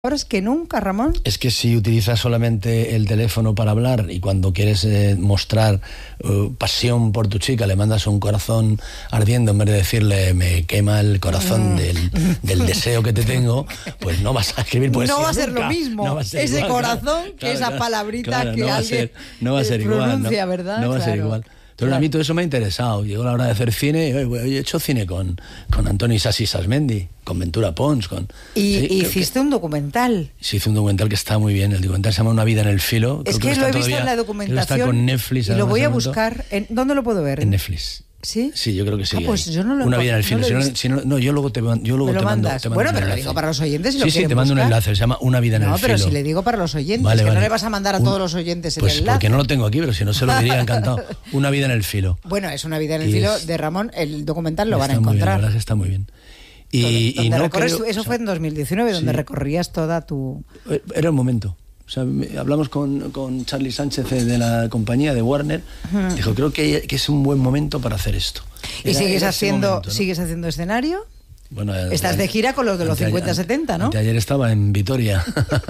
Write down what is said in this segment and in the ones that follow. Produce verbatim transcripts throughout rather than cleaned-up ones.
Ahora es que nunca, Ramón. Es que si utilizas solamente el teléfono para hablar y cuando quieres eh, mostrar uh, pasión por tu chica le mandas un corazón ardiendo en vez de decirle me quema el corazón mm. del, del deseo que te tengo, pues no vas a escribir poesía. No va a ser nunca. lo mismo No va a ser ese igual, corazón claro, que esa claro, palabrita claro, que no va alguien a ser, no va a ser igual, pronuncia, no, ¿verdad? No va claro. a ser igual. Entonces, claro. A mí todo eso me ha interesado. Llegó la hora de hacer cine y hoy he hecho cine con, con Antoni Sassi Sasmendi, con Ventura Pons. Con, y sí, y hiciste que, un documental. Sí, hice un documental que está muy bien. El documental se llama Una vida en el filo. Es creo que, que lo he todavía, visto en la documentación. Está con Netflix. Y lo voy a buscar. En, ¿Dónde lo puedo ver? En Netflix. ¿Sí? Sí, yo creo que sí. Ah, pues yo no lo Una vida en el filo. filo. No, si no, si no, no, yo luego te, yo luego ¿Me lo te mando. mandas? Te mando bueno, un pero lo enlace. digo para los oyentes. Si sí, lo sí, te buscar. mando un enlace. Se llama Una vida en no, el filo. No, pero si le digo para los oyentes, vale, que vale. no le vas a mandar a todos un, los oyentes el pues enlace. Porque no lo tengo aquí, pero si no se lo diría encantado. Una vida en el filo. Bueno, es Una vida en el y filo es, de Ramón. El documental lo van a encontrar. Bien, la verdad es que está muy bien. Y, donde, donde y no recorres, creo, eso o sea, fue en dos mil diecinueve, donde sí. recorrías toda tu... Era el momento. O sea, hablamos con, con Charlie Sánchez de la compañía de Warner. Uh-huh. Dijo, creo que, que es un buen momento para hacer esto. ¿Y era, sigues, era haciendo, momento, ¿no? sigues haciendo escenario? Bueno, Estás de gira con los de los cincuenta setenta, ¿no? Ayer estaba en Vitoria.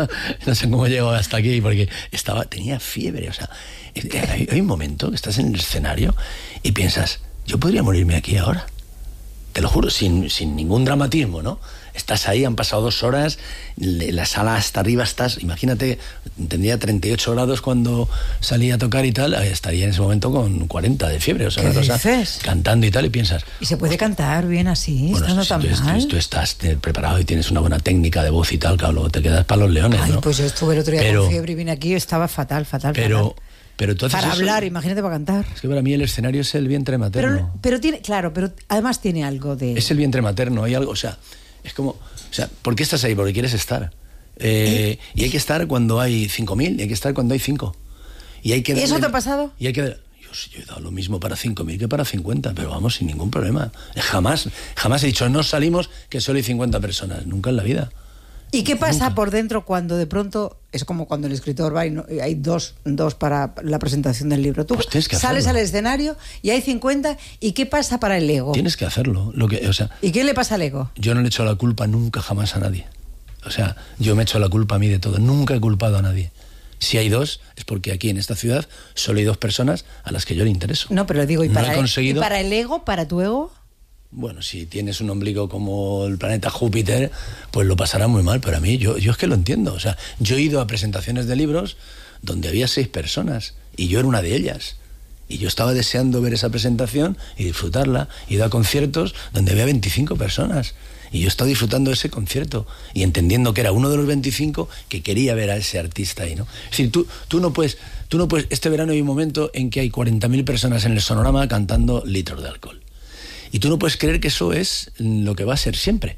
No sé cómo llego hasta aquí, porque estaba tenía fiebre. O sea, hay, hay un momento que estás en el escenario y piensas, yo podría morirme aquí ahora. Te lo juro, sin, sin ningún dramatismo, ¿no? Estás ahí, han pasado dos horas, la sala hasta arriba estás, imagínate, tendría treinta y ocho grados cuando salí a tocar y tal, estaría en ese momento con cuarenta de fiebre, o sea, una cosa, cantando y tal, y piensas... ¿Y se puede cantar bien así, bueno, estando si tan tú, mal? Tú, tú estás preparado y tienes una buena técnica de voz y tal, claro, luego te quedas para los leones, Ay, ¿no? pues yo estuve el otro día pero, con fiebre y vine aquí y estaba fatal, fatal, pero, fatal. Pero tú haces para eso, hablar, imagínate para cantar. Es que para mí el escenario es el vientre materno. Pero, pero tiene, claro, pero además tiene algo de... Es el vientre materno, hay algo, o sea, es como... O sea, ¿por qué estás ahí? Porque quieres estar. Eh, ¿Eh? Y hay que estar cuando hay cinco mil, y hay que estar cuando hay cinco. Y hay que darle, ¿Eso te ha pasado? Y hay que... Yo, yo he dado lo mismo para cinco mil que para cincuenta, pero vamos, sin ningún problema. Jamás, jamás he dicho, no salimos que solo hay cincuenta personas, nunca en la vida. ¿Y qué pasa Nunca. por dentro cuando de pronto, es como cuando el escritor va y no, hay dos, dos para la presentación del libro? Tú pues sales al escenario y hay cincuenta, ¿y qué pasa para el ego? Tienes que hacerlo. Lo que, o sea, ¿Y qué le pasa al ego? Yo no le echo la culpa nunca jamás a nadie. O sea, yo me echo la culpa a mí de todo. Nunca he culpado a nadie. Si hay dos, es porque aquí en esta ciudad solo hay dos personas a las que yo le intereso. No, pero digo, ¿y, no para, he conseguido... ¿y para el ego, para tu ego? Bueno, si tienes un ombligo como el planeta Júpiter, pues lo pasará muy mal. Pero a mí, yo, yo es que lo entiendo. O sea, yo he ido a presentaciones de libros donde había seis personas y yo era una de ellas. Y yo estaba deseando ver esa presentación y disfrutarla. He ido a conciertos donde había veinticinco personas y yo estaba disfrutando de ese concierto y entendiendo que era uno de los veinticinco que quería ver a ese artista ahí, ¿no? Es decir, tú, tú no puedes... Tú no puedes. Este verano hay un momento en que hay cuarenta mil personas en el Sonorama cantando Litros de alcohol. Y tú no puedes creer que eso es lo que va a ser siempre.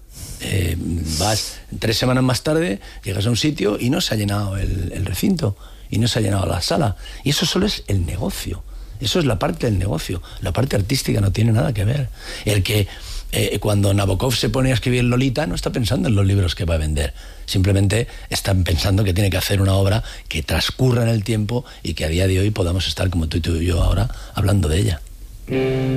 Eh, vas tres semanas más tarde, llegas a un sitio y no se ha llenado el, el recinto, y no se ha llenado la sala. Y eso solo es el negocio. Eso es la parte del negocio. La parte artística no tiene nada que ver. El que eh, cuando Nabokov se pone a escribir Lolita no está pensando en los libros que va a vender. Simplemente está pensando que tiene que hacer una obra que transcurra en el tiempo y que a día de hoy podamos estar como tú y tú y yo ahora hablando de ella.